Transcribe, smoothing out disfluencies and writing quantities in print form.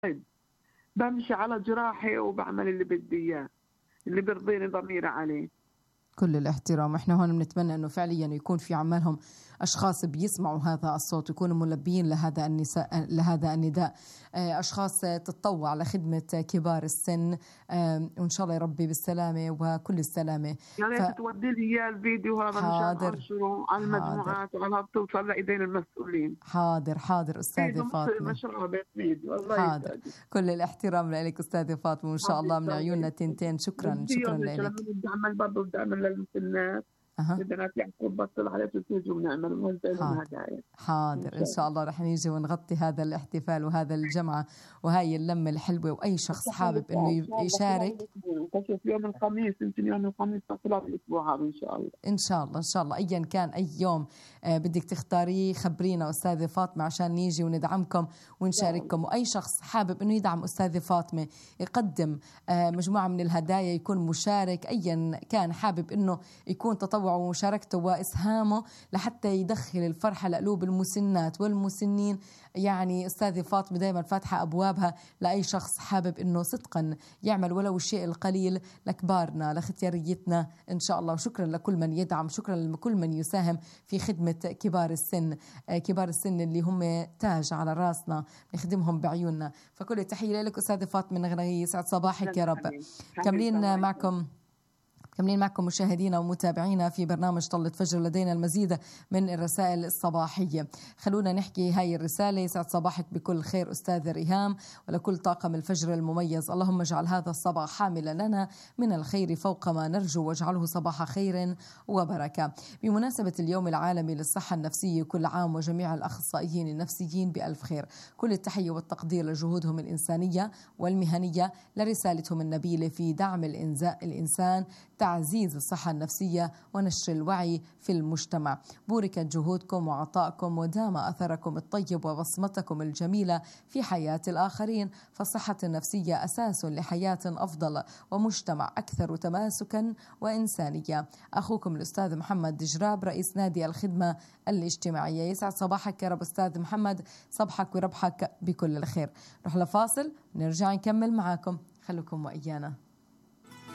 بمشي على جراحي وبعمل اللي بدي إياه، اللي بيرضيني ضميري عليه. كل الاحترام. احنا هون بنتمنى انه فعليا يكون في عمالهم اشخاص بيسمعوا هذا الصوت ويكونوا ملبيين لهذا النداء، اشخاص تتطوع لخدمة كبار السن، وان شاء الله يربي بالسلامة وكل السلامة. يا ريت تودي لي اياه الفيديو هذا مشان حاضر انشره على حاضر المجموعات وعلى توصل لايدين المسؤولين. حاضر أستاذة فيديو فاطمة. مشروع بيت فيديو، الله حاضر. يسعدك. كل الاحترام لك أستاذة فاطمة، وإن شاء الله من حبيبتي الله عيوننا يسعدك. تنتين. شكرا بدي شكرا يوم ان شاء الله لك. بدي اعمل برضه، بدي اعمل للمسنات، أها. بدنا يعقوب بطل على تلفزيون ونعمل ونوزع لهم حاضر هدايا ان حاضر إن شاء شاء الله. الله رح نيجي ونغطي هذا الاحتفال وهذا الجمعة وهاي اللمة الحلوة، وأي شخص حابب إنه ان شاء الله خلال يشارك. الاسبوع، بشوف يوم الخميس، يمكن يوم الخميس خلال الاسبوع هذا ان شاء الله. إن شاء الله إن شاء الله أيا كان أي يوم بدك تختاريه خبرينا أستاذة فاطمة عشان نيجي وندعمكم ونشارككم. وأي شخص حابب إنه يدعم أستاذة فاطمة يقدم مجموعة من الهدايا، يكون مشارك أيا كان، حابب إنه يكون تطوعه ومشاركته وإسهامه لحتى يدخل الفرحة لقلوب المسنات والمسنين. يعني أستاذة فاطمة دائما فاتحة أبوابها لأي شخص حابب إنه صدقا يعمل ولو الشيء القليل لكبارنا لختياريتنا إن شاء الله. وشكرا لكل من يدعم، شكرا لكل من يساهم في خدمة كبار السن، كبار السن اللي هم تاج على راسنا، نخدمهم بعيوننا. فكل تحية لك أستاذة فاطمة النغنغية، سعد صباحك يا رب. كملين معكم مشاهدينا ومتابعينا في برنامج طلة فجر. لدينا المزيد من الرسائل الصباحية، خلونا نحكي هاي الرسالة. سعد صباحك بكل خير أستاذ ريهام ولكل طاقم الفجر المميز. اللهم اجعل هذا الصباح حاملا لنا من الخير فوق ما نرجو، واجعله صباح خير وبركة. بمناسبة اليوم العالمي للصحة النفسية، كل عام وجميع الأخصائيين النفسيين بألف خير. كل التحية والتقدير لجهودهم الإنسانية والمهنية، لرسالتهم النبيلة في دعم الإنسان، تعزيز الصحة النفسية ونشر الوعي في المجتمع. بوركت جهودكم وعطائكم ودام أثركم الطيب وبصمتكم الجميلة في حياة الآخرين، فالصحة النفسية أساس لحياة أفضل ومجتمع أكثر تماسكا وإنسانية. أخوكم الأستاذ محمد دجراب، رئيس نادي الخدمة الاجتماعية. يسعد صباحك يا رب أستاذ محمد، صبحك وربحك بكل الخير. نروح لفاصل نرجع نكمل معاكم، خلوكم وإيانا.